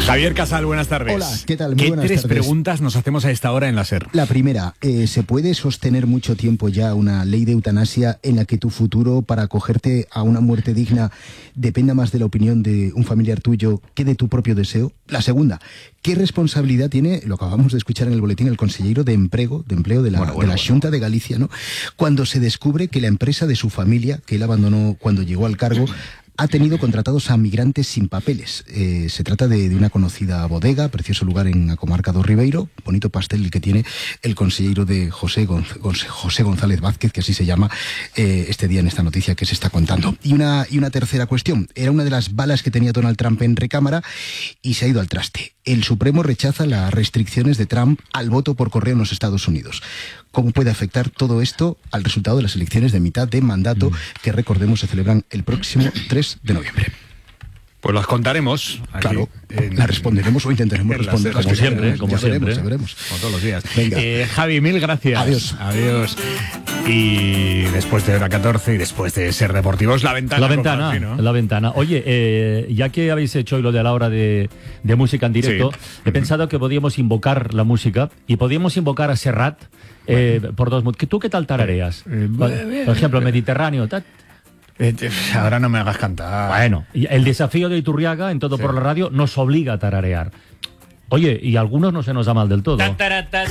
Javier Casal, buenas tardes. Hola, ¿qué tal? Muy ¿Qué buenas tres tardes. preguntas nos hacemos a esta hora en la SER? La primera, ¿se puede sostener mucho tiempo ya una ley de eutanasia en la que tu futuro para acogerte a una muerte digna dependa más de la opinión de un familiar tuyo que de tu propio deseo? La segunda, ¿qué responsabilidad tiene, lo acabamos de escuchar en el boletín, el consellero de Empleo de la Xunta de Galicia, ¿no? Cuando se descubre que la empresa de su familia, que él abandonó cuando llegó al cargo, ha tenido contratados a migrantes sin papeles. Se trata de una conocida bodega, precioso lugar en la comarca do Ribeiro, bonito pastel el que tiene el consejero de José González Vázquez, que así se llama este día en esta noticia que se está contando. Y una tercera cuestión, era una de las balas que tenía Donald Trump en recámara y se ha ido al traste. El Supremo rechaza las restricciones de Trump al voto por correo en los Estados Unidos. ¿Cómo puede afectar todo esto al resultado de las elecciones de mitad de mandato que, recordemos, se celebran el próximo 3 de noviembre? Pues las contaremos. Claro, las responderemos o intentaremos responder. Como siempre, ya veremos. Como todos los días. Venga. Javi, mil gracias. Adiós. Y después de hora 14 y después de Ser Deportivos, la ventana. La ventana. Oye, ya que habéis hecho hoy lo de la hora de música en directo, he pensado que podíamos invocar la música y podíamos invocar a Serrat por dos motivos. ¿Tú qué tal tarareas? Por ejemplo, Mediterráneo. Ahora no me hagas cantar. Bueno, el desafío de Iturriaga en Todo por la Radio nos obliga a tararear. Oye, y a algunos no se nos da mal del todo. ¿Sabes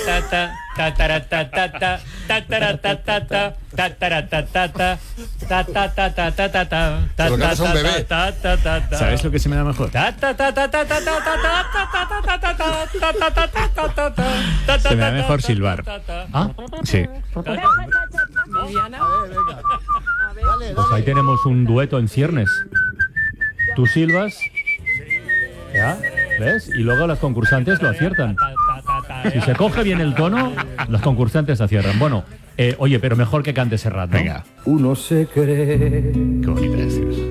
lo que se me da mejor? Se me da mejor silbar. ¿Ah? Sí. Pues ahí tenemos un dueto en ciernes. Tú silbas, ¿ya? ¿Ves? Y luego las concursantes lo aciertan. Si se coge bien el tono, los concursantes aciertan. Bueno, oye, pero mejor que cante Serrat, ¿no? Venga. Uno se cree Qué bonita es.